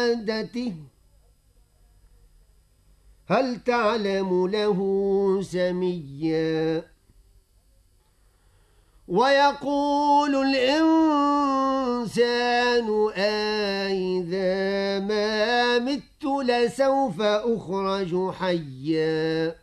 عادته هل تعلم له سميا ويقول الإنسان أإذا ما مت لسوف أخرج حيا